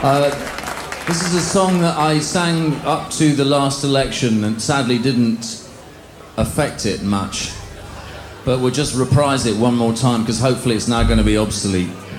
This is a song that I sang up to the last election and sadly didn't affect it much. But we'll just reprise it one more time because hopefully it's now going to be obsolete.